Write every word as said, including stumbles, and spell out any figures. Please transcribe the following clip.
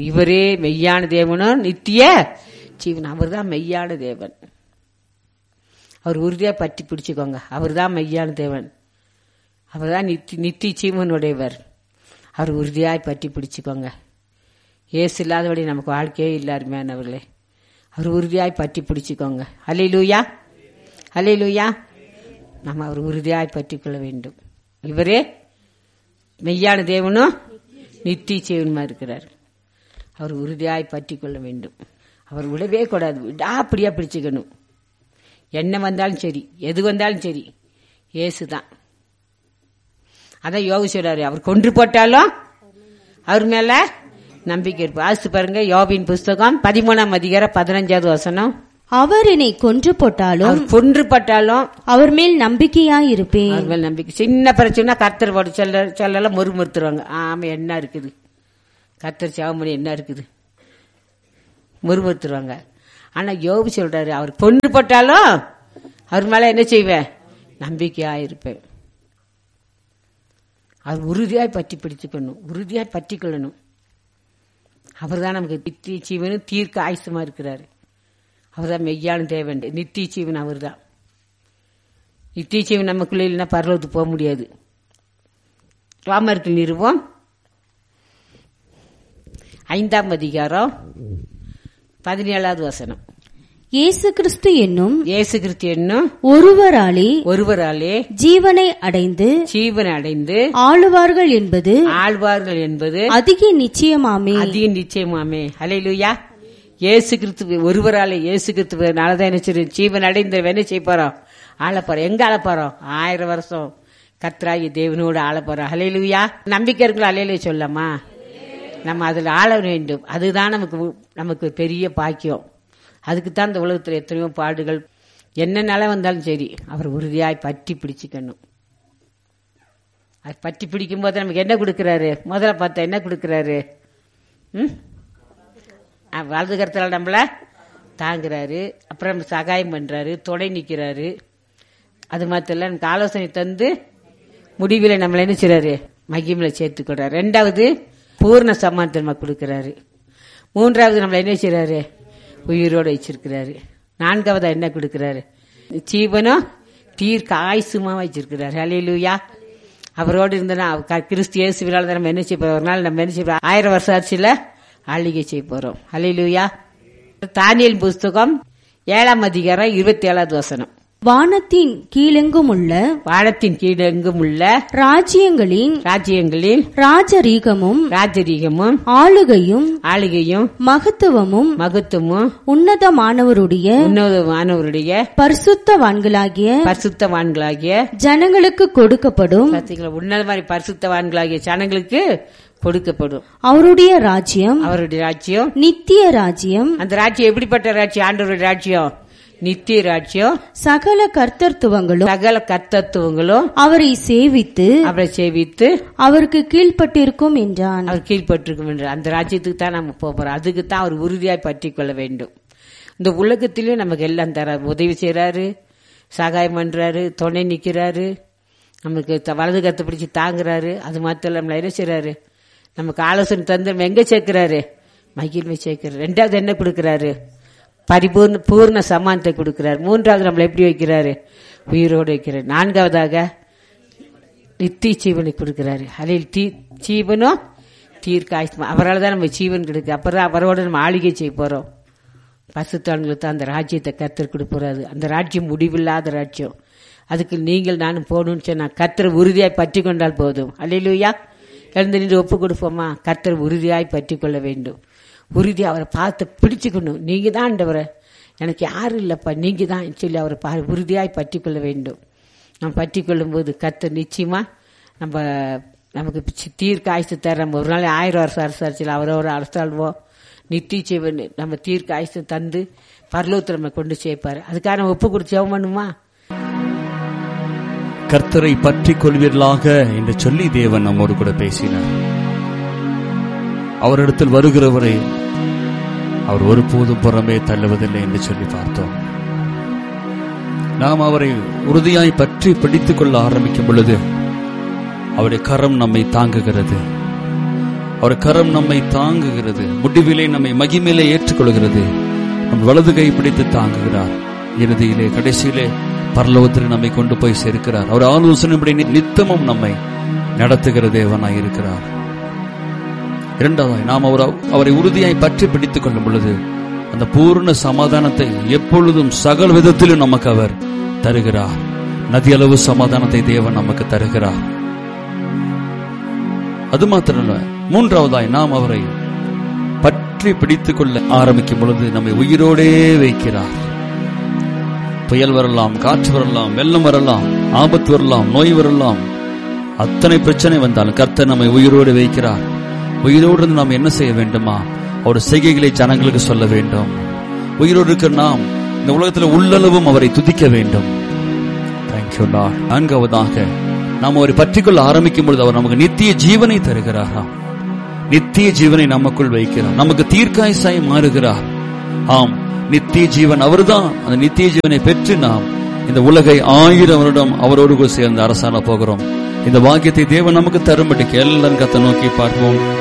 இவரே மெய்யான தேவனும் நித்திய ஜீவன். அவர் தான் மெய்யான தேவன். அவர் உறுதியா பற்றி பிடிச்சுக்கோங்க. அவர் தான் மெய்யான தேவன். அவர் தான் நித்தி நித்திய ஜீவனுடையவர். அவர் உறுதியாய் பற்றி பிடிச்சுக்கோங்க. ஏசு இல்லாதபடி நமக்கு வாழ்க்கையே இல்லாருமையானவர்களே. அவர் உறுதியாய் பற்றி பிடிச்சுக்கோங்க. அல்லேலூயா, அல்லேலூயா. நம்ம அவர் உறுதியாய் பற்றி கொள்ள வேண்டும். இவரே மெய்யான தேவனும் நித்திய ஜீவனுமா இருக்கிறார். அவர் உறுதியாய் பற்றி கொள்ள வேண்டும். அவர் விடவே கூடாது. விடாப்படியா பிடிச்சுக்கணும். என்ன வந்தாலும் சரி, எது வந்தாலும் சரி, ஏசுதான். அதான் யோபு சொல்றாரு, அவர் கொன்று போட்டாலும் அவர் மேல நம்பிக்கை இருப்பா. ஆசித்து பாருங்க, யோபின் புஸ்தகம் பதிமூணாம் அதிகாரம் பதினஞ்சாவது வசனம். அவர் என்னை கொன்று போட்டாலும் கொன்று போட்டாலும் அவர் மேல் நம்பிக்கையாய் இருப்பேன். அவர் மேல் நம்பிக்கை. சின்ன பிரச்சனை கர்த்தர் போட்டு சொல்ல சொல்லலாம் முறுமுறுத்துருவாங்க. ஆமா, என்ன இருக்குது கர்த்தர் சேவமணி என்ன இருக்குது முறுமுறுத்துருவாங்க. ஆனா யோபு சொல்றாரு, அவர் கொன்று போட்டாலும் அவர் மேல என்ன செய்வேன்? நம்பிக்கையா இருப்பேன். அவர் உறுதியாய் பற்றி பிடிச்சுக்கணும், உறுதியாய் பற்றி கொள்ளணும். அவர் தான் நமக்கு நித்திய ஜீவனும் தீர்க்க ஆயுசமா இருக்கிறாரு. அவர் தான் மெய்யான தேவன், நித்திய ஜீவன் அவர் தான். நித்திய ஜீவன் நமக்குள்ள இல்லைன்னா பரலோகத்துக்கு போக முடியாது. ரோமர்கள் நிறுவம் ஐந்தாம் அதிகாரம் பதினேழாவது வசனம். இயேசு கிறிஸ்து என்னும் இயேசு கிறிஸ்து என்னும் ஒருவராலே ஒருவராலே ஜீவனை அடைந்து ஜீவனை அடைந்து ஆளுவார்கள் என்பது ஆழ்வார்கள் என்பது அதிக நிச்சயமாமே, அதிக நிச்சயமாமே. அல்லேலூயா. இயேசு கிறிஸ்து ஒருவராலே, இயேசு கிறிஸ்துவனாலதான் என்ன செய்யும்? ஜீவன் அடைந்து என்ன செய்ய போறோம்? ஆள போறோம். எங்க ஆள போறோம்? ஆயிரம் வருஷம் கர்த்தராகிய தேவனோடு ஆள போறோம். அல்லேலூயா. நம்பிக்கை இருக்குல்ல? அல்லேலூயா சொல்லலாமா? நம்ம அதுல ஆள வேண்டும். அதுதான் நமக்கு நமக்கு பெரிய பாக்கியம். அதுக்குத்தான் இந்த உலகத்துல எத்தனையோ பாடுகள், என்ன நிலை வந்தாலும் சரி, அவர் உறுதியாய் பற்றி பிடிச்சுக்கணும். அது பற்றி பிடிக்கும் போது நமக்கு என்ன கொடுக்கிறாரு? முதல்ல பார்த்தா என்ன கொடுக்கிறாரு? ம் வலது கரத்துல நம்மள தாங்குறாரு. அப்புறம் சகாயம் பண்றாரு, துணை நிக்கிறாரு. அது மாத்திரம் நமக்கு ஆலோசனை தந்து முடிவில் நம்மள என்ன செய்றாரு? மகிமையில சேர்த்துக்கிறாரு. ரெண்டாவது பூர்ண சமானத்தை நம்ம கொடுக்கிறாரு. மூன்றாவது நம்மள என்ன செய்றாரு? உயிரோடு வச்சிருக்கிறாரு. நான்காவதா என்ன கொடுக்கிறாரு? ஜீவனும் தீர்க்க ஆயுசுமா வச்சிருக்கிறாரு. அல்லேலூயா. அவரோடு இருந்தனா கிறிஸ்து இயேசுவினால நம்ம என்ன செய்ய போறோம்? ஒரு நாள் நம்ம என்ன செய்ய ஆயிரம் வருஷம் ஆட்சியில ஆளுகை செய்ய போறோம். அல்லேலூயா. தானியேல் புஸ்தகம் ஏழாம் அதிகாரம் இருபத்தி ஏழாவது வசனம். வானத்தின் கீழெங்கும் உள்ள வானத்தின் கீழெங்கும் உள்ள ராஜ்யங்களின் ராஜ்யங்களில் ராஜரீகமும் ராஜரீகமும் ஆளுகையும் ஆளுகையும் மகத்துவமும் மகத்துவமும் உன்னதமானவருடைய உன்னதமானவருடைய பரிசுத்தவான்களாகிய பரிசுத்தவான்களாகிய ஜனங்களுக்கு கொடுக்கப்படும். உன்னத மாதிரி பரிசுத்தவான்களாகிய ஜனங்களுக்கு கொடுக்கப்படும். அவருடைய ராஜ்யம் அவருடைய ராஜ்யம் நித்திய ராஜ்யம். அந்த ராஜ்யம் எப்படிப்பட்ட ராஜ்யம்? ஆண்டவருடைய ராஜ்யம் நித்திய ராஜ்யம். சகல கர்த்தத்துவங்களும் சகல கர்த்தத்துவங்களும் அவரை சேவித்து அவரை சேவித்து அவருக்கு கீழ்பட்டிருக்கும் என்றான். அவர் கீழ்பட்டிருக்கும் என்றார். அந்த ராஜ்யத்துக்கு தான் நம்ம போறோம். அதுக்கு தான் அவர் உறுதியாய் பற்றி கொள்ள வேண்டும். இந்த உலகத்திலயும் நமக்கு எல்லாம் தர உதவி செய்யறாரு, சகாயம் பண்றாரு, துணை நிக்கிறாரு, நமக்கு வலது கத்தை பிடிச்சி தாங்குறாரு. அது மாத்திரம் நம்மள என்ன செய்யறாரு? நமக்கு ஆலோசனை தந்து நம்ம எங்க சேர்க்கிறாரு? மகிழ்மை சேர்க்கிறாரு. ரெண்டாவது என்ன கொடுக்கிறாரு? பரிபூர்ண பூர்ண சமானத்தை கொடுக்கிறார். மூன்றாவது நம்மளை எப்படி வைக்கிறாரு? உயிரோடு வைக்கிறார். நான்காவதாக நித்திய ஜீவனை கொடுக்கிறாரு. அதில் தீ ஜீவனும் தீர்க்க ஆயுஷ்மா. அவரால் தான் நம்ம ஜீவன் கிடைக்கு. அப்புறம் அவரோட நம்ம ஆளுகை செய்ய போறோம். பசுத்தான்களுக்கு தான் அந்த ராஜ்யத்தை கர்த்தர் கொடுப்பறாரு. அந்த ராஜ்யம் முடிவில்லாத ராஜ்யம். அதுக்கு நீங்கள் நானும் போகணும்னு சொன்னா கர்த்தரை உறுதியாய் பற்றி கொண்டால் போதும். அல்லேலூயா. எழுந்து நின்று ஒப்பு கொடுப்போமா? கர்த்தர் உறுதியாய் பற்றி கொள்ள வேண்டும். உறுதி அவரை பார்த்து பிடிச்சுக்கணும். நீங்க தான் ஆண்டவரே, எனக்கு யாரும் இல்லப்பா, நீங்க தான் சொல்லி அவரை உறுதியாய் பற்றி கொள்ள வேண்டும். நம்ம பற்றி கொள்ளும் போது கர்த்தர் நிச்சயமா நம்ம நமக்கு தீர்க்க ஆயுசு தர. நம்ம ஒரு நாள் ஆயிரம் வருஷம் அரசாட்சியில் அவரோட அரசாள்வோம். நித்திய ஜீவன் நம்ம தீர்க்க ஆயுசு தந்து பரலோகத்தில் நம்ம கொண்டு சேர்ப்பாரு. அதுக்காக நம்ம ஒப்பு கொடுத்து ஜெபம் பண்ணுமா? கர்த்தரை பற்றி கொள்வீர்களாக என்று சொல்லி தேவன் நம்மோடு கூட பேசினார். அவரிடத்தில் வருகிறவரை அவர் ஒருபோதும் புறமே தள்ளுவதில்லை என்று சொல்லி பார்த்தோம். நாம் அவரை உறுதியாய் பற்றி பிடித்துக் கொள்ள ஆரம்பிக்கும் பொழுது அவருடைய கரம் நம்மை தாங்குகிறது. அவர் கரம் நம்மை தாங்குகிறது, முடிவிலே நம்மை மகிமையிலே ஏற்றுக்கொள்கிறது. நம் வலது கை பிடித்து தாங்குகிறார். இறுதியிலே கடைசியிலே பரலோகத்திற்கு நம்மை கொண்டு போய் சேர்க்கிறார். அவர் ஆலோசனைப்படி நித்தமும் நம்மை நடத்துகிற தேவனாய் இருக்கிறார். இரண்டாவதாய் நாம் அவர் அவரை உறுதியாய் பற்றி பிடித்துக் கொள்ளும் பொழுது அந்த பூர்ண சமாதானத்தை எப்பொழுதும் சகல விதத்திலும் நமக்கு அவர் தருகிறார். நதியளவு சமாதானத்தை தேவன் நமக்கு தருகிறார். அது மாத்திரமல்ல, மூன்றாவதாய் நாம் அவரை பற்றி பிடித்துக் கொள்ள ஆரம்பிக்கும் பொழுது நம்மை உயிரோடே வைக்கிறார். புயல் வரலாம், காற்று வரலாம், வெள்ளம் வரலாம், ஆபத்து வரலாம், நோய் வரலாம், அத்தனை பிரச்சனை வந்தாலும் கர்த்தர் நம்மை உயிரோடு வைக்கிறார். உயிரோடு இருந்து நாம் என்ன செய்ய வேண்டுமா? அவருடைய செய்கைகளை ஜனங்களுக்கு சொல்ல வேண்டும். உயிரோடு இருக்கிற நாம் இந்த உலகத்தில் உள்ளளவும் அவரை துதிக்க வேண்டும். Thank you Lord. நான்காவதாக நாம் அவரை பற்றிக்கொள்ள ஆரம்பிக்கும் பொழுது அவர் நமக்கு நித்திய ஜீவனை தருகிறாராம். நித்திய ஜீவனை நமக்குள் வைக்கிறார். நமக்கு தீர்க்காயசாய் மாறுகிறார். ஆம், நித்திய ஜீவன் அவர்தான். அந்த நித்திய ஜீவனை பெற்று நாம் இந்த உலகை ஆயிரம் வருடம் அவரோடு சேர்ந்து அரசாண போகிறோம். இந்த வாக்கியத்தை தேவன் நமக்கு தரும்படிக்கு எல்லாரும் கர்த்தரை நோக்கி பார்ப்போம்.